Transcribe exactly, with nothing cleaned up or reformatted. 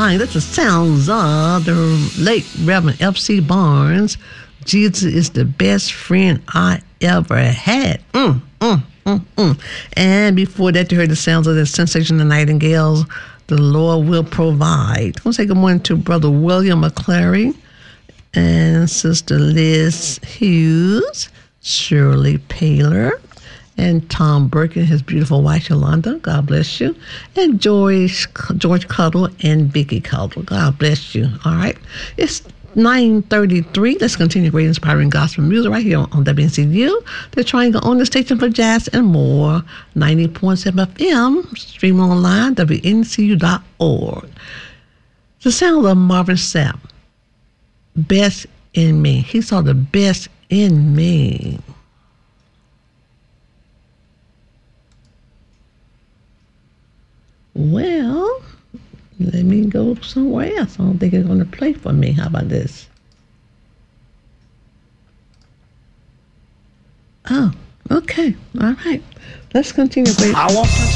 line. That's the sounds of the late Reverend F C Barnes. Jesus is the best friend I ever had. Mm, mm, mm, mm. And before that, you heard the sounds of the Sensational Nightingales. The Lord will provide. I want to say good morning to Brother William McClary and Sister Liz Hughes, Shirley Paler, and Tom Burke and his beautiful wife Yolanda. God bless you. And George, George Cuddle and Vicky Cuddle. God bless you. All right. It's nine thirty-three. Let's continue great inspiring gospel music right here on, on W N C U. They're trying to own the station for jazz and more. ninety point seven F M. Stream online, W N C U dot org. The sound of Marvin Sapp. Best in me. He saw the best in me. Well, let me go somewhere else. I don't think it's going to play for me. How about this? Oh, okay. All right. Let's continue. Power